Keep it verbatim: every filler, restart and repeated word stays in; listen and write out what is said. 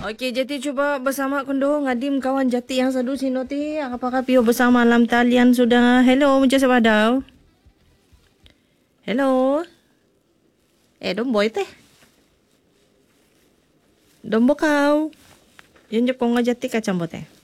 Okey, jadi cuba bersama kundo ngadim kawan jati yang sadu sino ti apakah pio bersama alam talian sudah. Hello, muncul sebadau. Hello. Eh, domboy teh. Dombo kau. Yun jep ko nga jati kacambo teh.